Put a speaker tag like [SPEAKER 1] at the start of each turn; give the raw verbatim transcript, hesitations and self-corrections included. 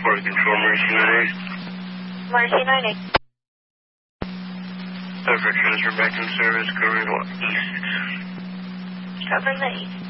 [SPEAKER 1] Port Control, Mercy nine eight.
[SPEAKER 2] Mercy nine eight.
[SPEAKER 1] Over transfer back in service, going east.
[SPEAKER 2] Covering the east.